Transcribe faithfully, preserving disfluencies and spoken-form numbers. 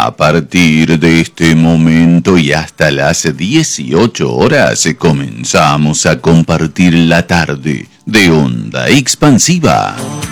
A partir de este momento y hasta las dieciocho horas comenzamos a compartir la tarde de Onda Expansiva.